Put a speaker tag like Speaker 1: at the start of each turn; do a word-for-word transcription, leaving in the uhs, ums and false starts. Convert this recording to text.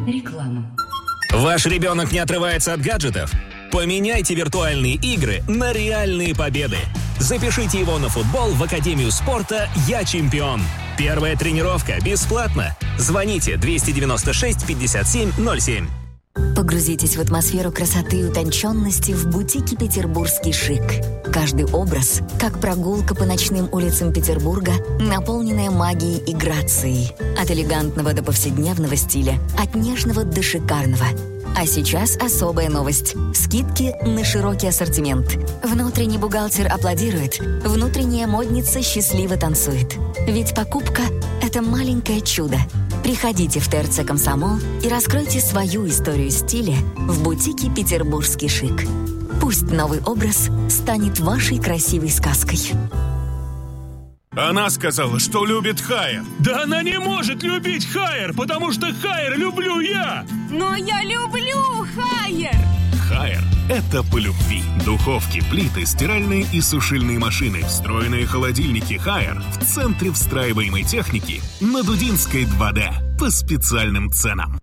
Speaker 1: Реклама.
Speaker 2: Ваш ребенок не отрывается от гаджетов? Поменяйте виртуальные игры на реальные победы. Запишите его на футбол в Академию спорта «Я чемпион». Первая тренировка бесплатно. Звоните двести девяносто шесть пятьдесят семь ноль семь.
Speaker 3: Погрузитесь в атмосферу красоты и утонченности в бутике «Петербургский шик». Каждый образ, как прогулка по ночным улицам Петербурга, наполненная магией и грацией. От элегантного до повседневного стиля, от нежного до шикарного. А сейчас особая новость. Скидки на широкий ассортимент. Внутренний бухгалтер аплодирует, внутренняя модница счастливо танцует. Ведь покупка – это маленькое чудо. Приходите в ТРЦ «Комсомол» и раскройте свою историю стиля в бутике «Петербургский шик». Пусть новый образ станет вашей красивой сказкой.
Speaker 4: Она сказала, что любит Хайер.
Speaker 5: Да она не может любить Хайер, потому что Хайер люблю я.
Speaker 6: Но я люблю Хайер.
Speaker 4: Хайер – это по любви. Духовки, плиты, стиральные и сушильные машины, встроенные холодильники Хайер в центре встраиваемой техники на Дудинской два дэ по специальным ценам.